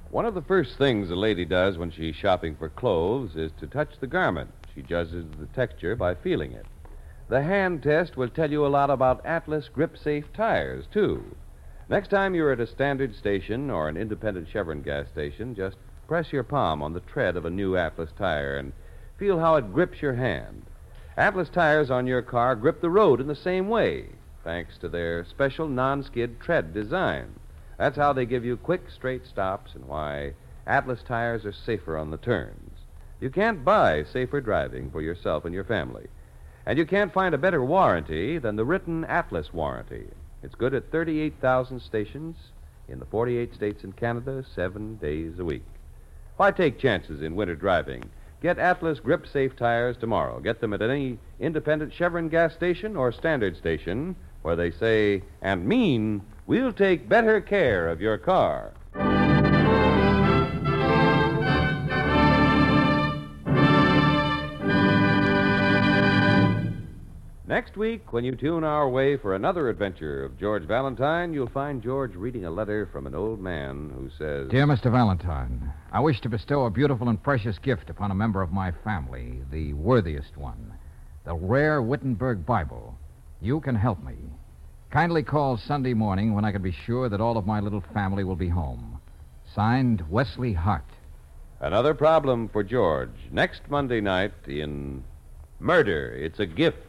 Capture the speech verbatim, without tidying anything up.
One of the first things a lady does when she's shopping for clothes is to touch the garment. She judges the texture by feeling it. The hand test will tell you a lot about Atlas grip-safe tires, too. Next time you're at a standard station or an independent Chevron gas station, just press your palm on the tread of a new Atlas tire and feel how it grips your hand. Atlas tires on your car grip the road in the same way, thanks to their special non-skid tread design. That's how they give you quick, straight stops and why Atlas tires are safer on the turns. You can't buy safer driving for yourself and your family. And you can't find a better warranty than the written Atlas warranty. It's good at thirty-eight thousand stations in the forty-eight states and Canada, seven days a week. Why take chances in winter driving? Get Atlas grip-safe tires tomorrow. Get them at any independent Chevron gas station or standard station where they say and mean, we'll take better care of your car. Next week, when you tune our way for another adventure of George Valentine, you'll find George reading a letter from an old man who says... Dear Mister Valentine, I wish to bestow a beautiful and precious gift upon a member of my family, the worthiest one, the rare Wittenberg Bible. You can help me. Kindly call Sunday morning when I can be sure that all of my little family will be home. Signed, Wesley Hart. Another problem for George. Next Monday night in Murder, It's a Gift.